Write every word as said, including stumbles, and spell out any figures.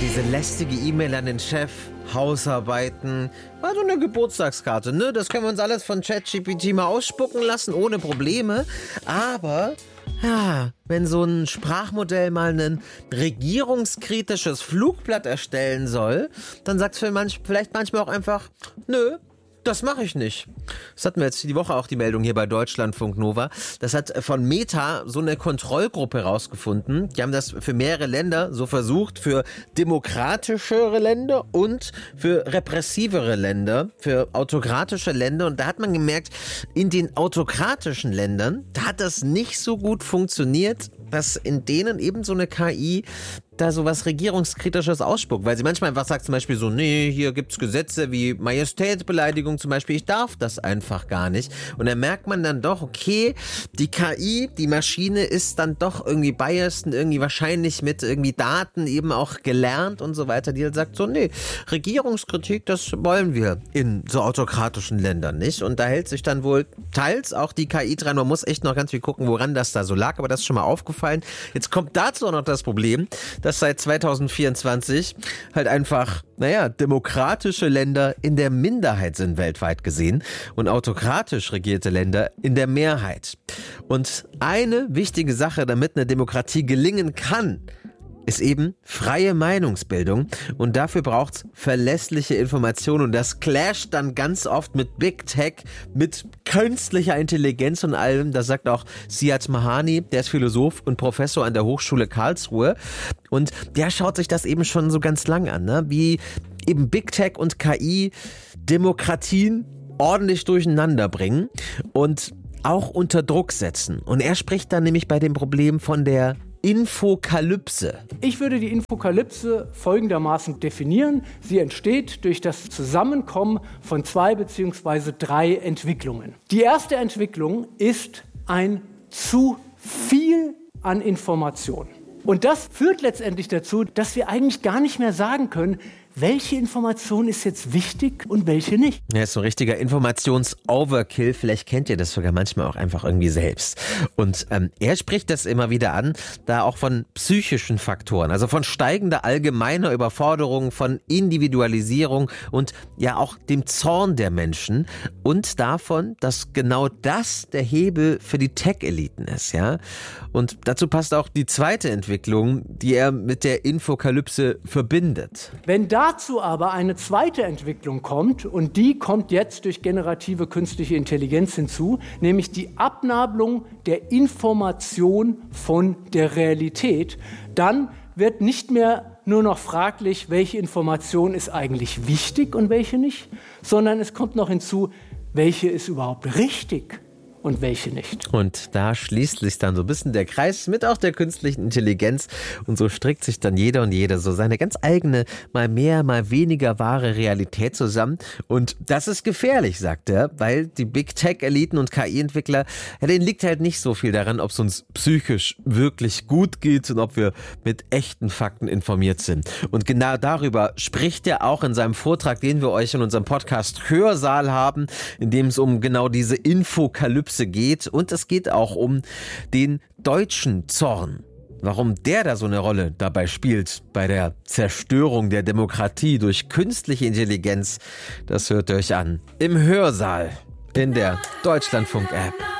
diese lästige E-Mail an den Chef, Hausarbeiten, war so eine Geburtstagskarte, ne? Das können wir uns alles von ChatGPT mal ausspucken lassen, ohne Probleme. Aber, ja, wenn so ein Sprachmodell mal ein regierungskritisches Flugblatt erstellen soll, dann sagt es vielleicht manchmal auch einfach, nö, das mache ich nicht. Das hatten wir jetzt die Woche auch die Meldung hier bei Deutschlandfunk Nova. Das hat von Meta so eine Kontrollgruppe rausgefunden. Die haben das für mehrere Länder so versucht, für demokratischere Länder und für repressivere Länder, für autokratische Länder. Und da hat man gemerkt, in den autokratischen Ländern, da hat das nicht so gut funktioniert, dass in denen eben so eine K I da so was Regierungskritisches ausspuckt, weil sie manchmal einfach sagt zum Beispiel so, nee, hier gibt's Gesetze wie Majestätsbeleidigung zum Beispiel, ich darf das einfach gar nicht. Und dann merkt man dann doch, okay, die K I, die Maschine ist dann doch irgendwie biased und irgendwie wahrscheinlich mit irgendwie Daten eben auch gelernt und so weiter, die dann sagt so, nee, Regierungskritik, das wollen wir in so autokratischen Ländern nicht. Und da hält sich dann wohl teils auch die K I dran. Man muss echt noch ganz viel gucken, woran das da so lag, aber das ist schon mal aufgefallen. Jetzt kommt dazu auch noch das Problem, dass seit zwanzig vierundzwanzig halt einfach, naja, demokratische Länder in der Minderheit sind weltweit gesehen und autokratisch regierte Länder in der Mehrheit. Und eine wichtige Sache, damit eine Demokratie gelingen kann, ist eben freie Meinungsbildung und dafür braucht's verlässliche Informationen und das clasht dann ganz oft mit Big Tech, mit künstlicher Intelligenz und allem. Das sagt auch Ziad Mahani, der ist Philosoph und Professor an der Hochschule Karlsruhe und der schaut sich das eben schon so ganz lang an, ne? Wie eben Big Tech und K I Demokratien ordentlich durcheinander bringen und auch unter Druck setzen. Und er spricht dann nämlich bei dem Problem von der Infokalypse. Ich würde die Infokalypse folgendermaßen definieren. Sie entsteht durch das Zusammenkommen von zwei bzw. drei Entwicklungen. Die erste Entwicklung ist ein zu viel an Informationen. Und das führt letztendlich dazu, dass wir eigentlich gar nicht mehr sagen können, welche Information ist jetzt wichtig und welche nicht. Ja, ist so ein richtiger Informations-Overkill. Vielleicht kennt ihr das sogar manchmal auch einfach irgendwie selbst. Und ähm, er spricht das immer wieder an, da auch von psychischen Faktoren, also von steigender allgemeiner Überforderung, von Individualisierung und ja auch dem Zorn der Menschen und davon, dass genau das der Hebel für die Tech-Eliten ist, ja. Und dazu passt auch die zweite Entwicklung, die er mit der Infokalypse verbindet. Wenn dazu aber eine zweite Entwicklung kommt, und die kommt jetzt durch generative künstliche Intelligenz hinzu, nämlich die Abnabelung der Information von der Realität, dann wird nicht mehr nur noch fraglich, welche Information ist eigentlich wichtig und welche nicht, sondern es kommt noch hinzu, welche ist überhaupt richtig und welche nicht. Und da schließt sich dann so ein bisschen der Kreis mit auch der künstlichen Intelligenz und so strickt sich dann jeder und jede so seine ganz eigene, mal mehr, mal weniger wahre Realität zusammen und das ist gefährlich, sagt er, weil die Big Tech-Eliten und K I-Entwickler, ja, denen liegt halt nicht so viel daran, ob es uns psychisch wirklich gut geht und ob wir mit echten Fakten informiert sind. Und genau darüber spricht er auch in seinem Vortrag, den wir euch in unserem Podcast Hörsaal haben, in dem es um genau diese Infokalypse geht und es geht auch um den deutschen Zorn. Warum der da so eine Rolle dabei spielt bei der Zerstörung der Demokratie durch künstliche Intelligenz, das hört ihr euch an im Hörsaal in der Deutschlandfunk-App.